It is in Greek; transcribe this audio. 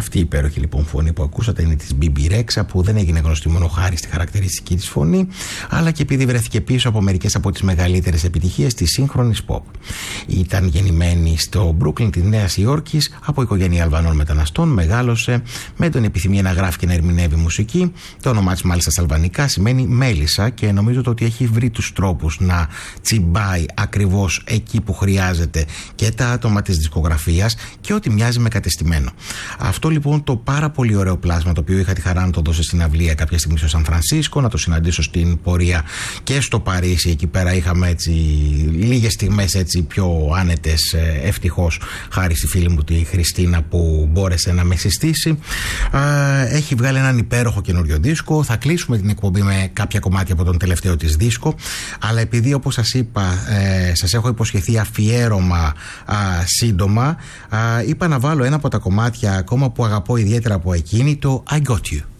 Αυτή η υπέροχη λοιπόν φωνή που ακούσατε είναι της Bibi Rexha, που δεν έγινε γνωστή μόνο χάρη στη χαρακτηριστική της φωνή, αλλά και επειδή βρέθηκε πίσω από μερικές από τις μεγαλύτερες επιτυχίες της σύγχρονης pop. Ήταν γεννημένη στο Brooklyn της Νέας Υόρκης από οικογένεια Αλβανών μεταναστών, μεγάλωσε με την επιθυμία να γράφει και να ερμηνεύει μουσική. Το όνομά της μάλιστα στα αλβανικά σημαίνει μέλισσα και νομίζω ότι έχει βρει τους τρόπους να τσιμπάει ακριβώς εκεί που χρειάζεται και τα άτομα της δισκογραφίας και ό,τι μοιάζει με κατεστημένο. Αυτό λοιπόν το πάρα πολύ ωραίο πλάσμα, το οποίο είχα τη χαρά να το δώσω στην αυλία κάποια στιγμή στο Σαν Φρανσίσκο, να το συναντήσω στην πορεία και στο Παρίσι. Εκεί πέρα είχαμε έτσι λίγες στιγμές έτσι πιο άνετες, ευτυχώς χάρη στη φίλη μου τη Χριστίνα που μπόρεσε να με συστήσει. Έχει βγάλει έναν υπέροχο καινούριο δίσκο. Θα κλείσουμε την εκπομπή με κάποια κομμάτια από τον τελευταίο της δίσκο, αλλά επειδή όπως σας είπα σας έχω υποσχεθεί αφιέρωμα σύντομα, είπα να βάλω ένα από τα κομμάτια ακόμα που αγαπώ ιδιαίτερα από εκείνη, το I Got You.